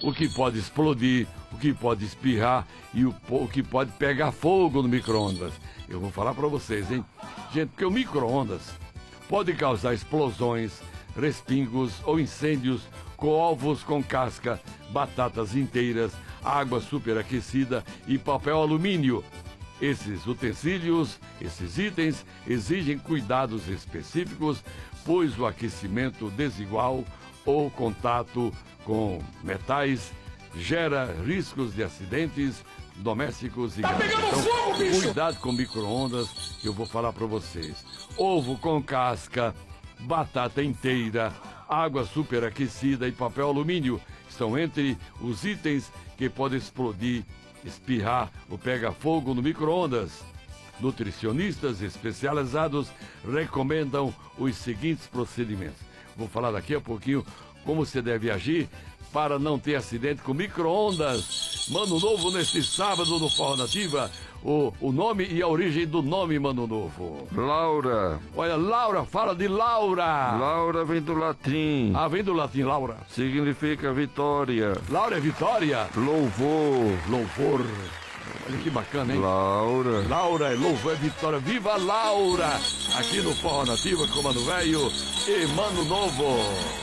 o que pode explodir, o que pode espirrar e o que pode pegar fogo no micro-ondas. Eu vou falar para vocês, hein? Gente, porque o micro-ondas pode causar explosões, respingos ou incêndios com ovos com casca, batatas inteiras, água superaquecida e papel alumínio. Esses utensílios, esses itens, exigem cuidados específicos, pois o aquecimento desigual ou contato com metais gera riscos de acidentes domésticos e graves. Então, cuidado com micro-ondas, que eu vou falar para vocês. Ovo com casca, batata inteira, água superaquecida e papel alumínio estão entre os itens que podem explodir, espirrar ou pegar fogo no micro-ondas. Nutricionistas especializados recomendam os seguintes procedimentos. Vou falar daqui a pouquinho como você deve agir para não ter acidente com micro-ondas. Mano Novo neste sábado no Forró Nativa. O nome e a origem do nome Mano Novo. Laura. Olha, Laura, fala de Laura. Laura vem do latim. Ah, vem do latim, Laura. Significa vitória. Laura é vitória? Louvor. Louvor. Olha que bacana, hein? Laura. Laura é louvor, é vitória. Viva Laura! Aqui no Forró Nativa com Mano Velho e Mano Novo.